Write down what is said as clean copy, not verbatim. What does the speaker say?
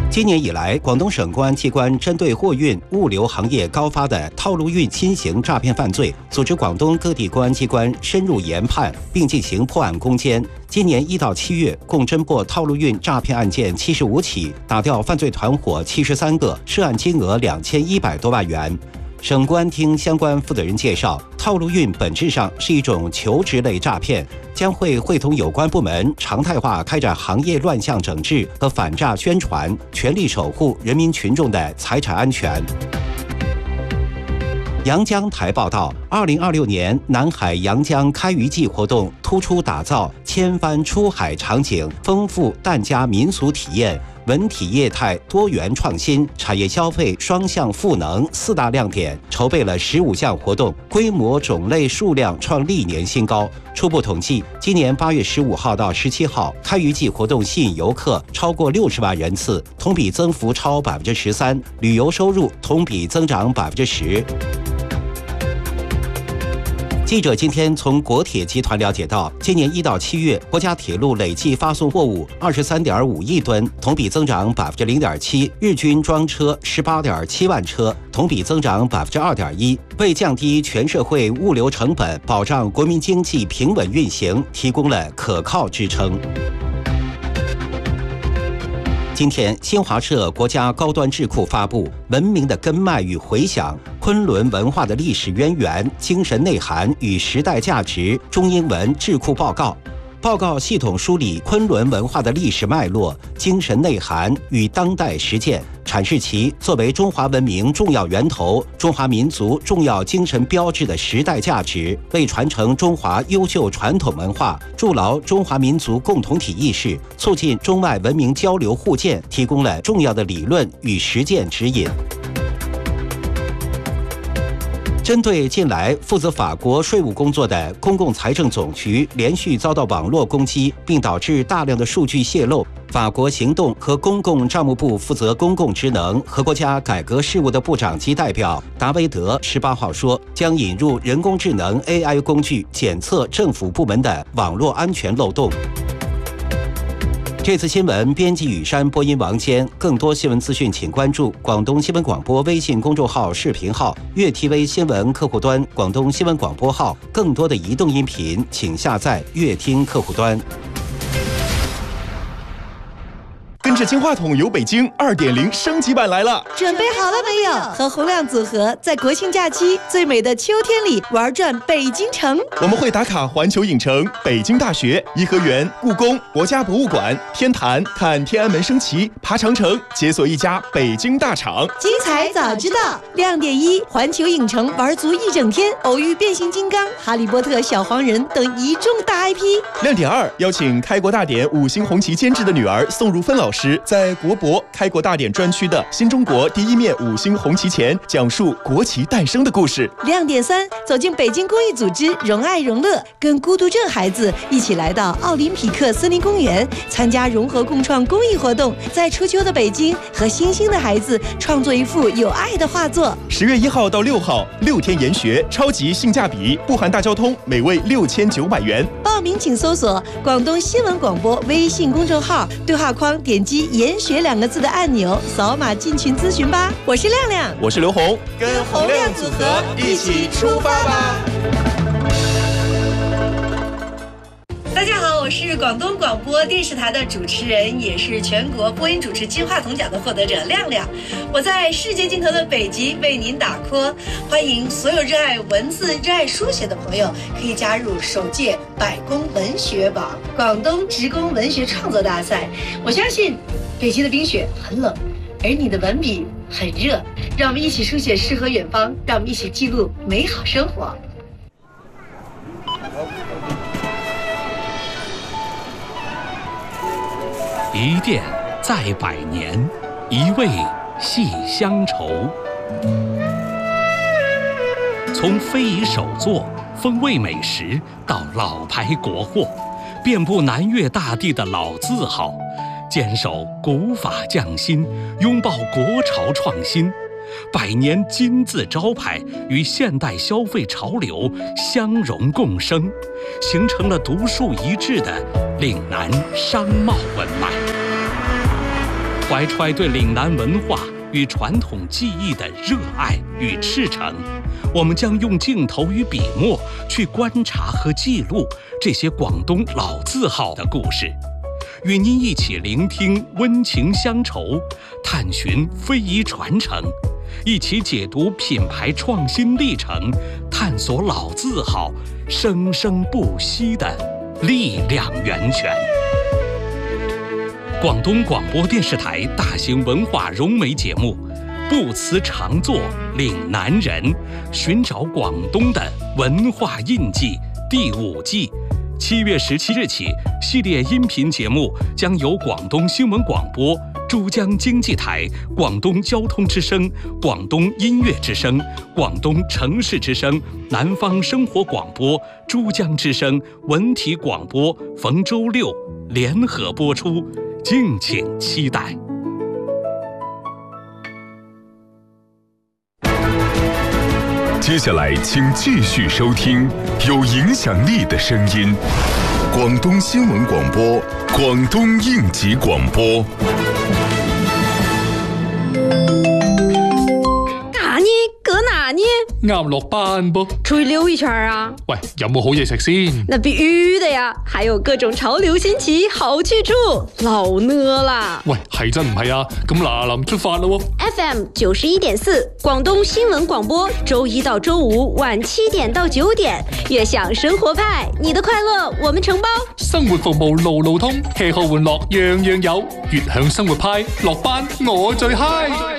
今年以来，广东省公安机关针对货运、物流行业高发的套路运新型诈骗犯罪，组织广东各地公安机关深入研判，并进行破案攻坚。今年1到7月，共侦破套路运诈骗案件75起，打掉犯罪团伙73个，涉案金额2100多万元。省公安厅相关负责人介绍，套路运本质上是一种求职类诈骗，将会会同有关部门常态化开展行业乱象整治和反诈宣传，全力守护人民群众的财产安全。阳江台报道，2026年南海阳江开渔季活动突出打造千帆出海场景，丰富疍家民俗体验，文体业态多元创新，产业消费双向赋能4大亮点，筹备了15项活动，规模种类数量创历年新高。初步统计，今年8月15号到17号，开渔季活动吸引游客超过60万人次，同比增幅超13%，旅游收入同比增长10%。记者今天从国铁集团了解到，今年1到7月，国家铁路累计发送货物23.5亿吨，同比增长0.7%，日均装车18.7万车，同比增长2.1%。为降低全社会物流成本，保障国民经济平稳运行，提供了可靠支撑。今天，新华社国家高端智库发布《文明的根脉与回响：昆仑文化的历史渊源、精神内涵与时代价值》中英文智库报告。报告系统梳理昆仑文化的历史脉络、精神内涵与当代实践，阐释其作为中华文明重要源头、中华民族重要精神标志的时代价值，为传承中华优秀传统文化、筑牢中华民族共同体意识、促进中外文明交流互鉴提供了重要的理论与实践指引。针对近来负责法国税务工作的公共财政总局连续遭到网络攻击，并导致大量的数据泄露，法国行动和公共账目部负责公共职能和国家改革事务的部长级代表达维德18号说，将引入人工智能 AI 工具检测政府部门的网络安全漏洞。这次新闻编辑雨山，播音王坚。更多新闻资讯，请关注广东新闻广播微信公众号、视频号、粤 TV 新闻客户端、广东新闻广播号。更多的移动音频，请下载粤听客户端。 跟着金话筒游北京2.0升级版来了， 准备好了没有？和洪亮组合在国庆假期最美的秋天里玩转北京城。 我们会打卡环球影城、北京大学、颐和园、故宫、国家博物馆、天坛，看天安门升旗，爬长城，解锁一家北京大厂。 精彩早知道，亮点1：环球影城玩足1整天，偶遇变形金刚、哈利波特、小黄人等一众大 IP。 亮点2：邀请开国大典5星红旗监制的女儿宋如芬老师，在国博开国大典专区的新中国第一面5星红旗前，讲述国旗诞生的故事。 亮点3：走进北京公益组织荣爱荣乐，跟孤独症孩子一起来到奥林匹克森林公园，参加融合共创公益活动，在初秋的北京和星星的孩子创作一幅有爱的画作。 10月1号到6号，6天研学，超级性价比，不含大交通，每位6900元。 报名请搜索广东新闻广播微信公众号，对话框点击研学2个字的按钮，扫码进群咨询吧。我是亮亮， 我是刘红， 跟洪亮组合一起出发吧。大家好，我是广东广播电视台的主持人，也是全国播音主持金话筒奖的获得者亮亮。我在世界尽头的北极为您打 call， 欢迎所有热爱文字、热爱书写的朋友可以加入首届百工文学榜广东职工文学创作大赛。我相信北极的冰雪很冷，而你的文笔很热，让我们一起书写诗和远方，让我们一起记录美好生活。 一店在百年，一味系乡愁。从非遗手作、风味美食到老牌国货，遍布南粤大地的老字号，坚守古法匠心，拥抱国潮创新。百年金字招牌与现代消费潮流相融共生，形成了独树一帜的岭南商贸文脉。 怀揣对岭南文化与传统技艺的热爱与赤诚，我们将用镜头与笔墨去观察和记录这些广东老字号的故事，与您一起聆听温情乡愁，探寻非遗传承，一起解读品牌创新历程，探索老字号生生不息的力量源泉。广东广播电视台大型文化融媒节目《不辞常作岭南人》，寻找广东的文化印记第5季，7月17日起，系列音频节目将由广东新闻广播、珠江经济台、广东交通之声、广东音乐之声、广东城市之声、南方生活广播、珠江之声、文体广播逢周6联合播出，敬请期待。 接下来请继续收听有影响力的声音，广东新闻广播，广东应急广播。 啱落班噃， 出去溜一圈啊！ 喂，有冇好嘢食先？ 那必须的呀，还有各种潮流新奇好去处，老呢啦！ 喂，係真唔係啊？咁嗱臨出發咯 ！FM 91.4，廣東新聞廣播，周1到周5晚7點到9點，悅享生活派，你的快樂我們承包。 生活服務路路通，吃喝玩樂樣樣有，悅享生活派，落班我最嗨。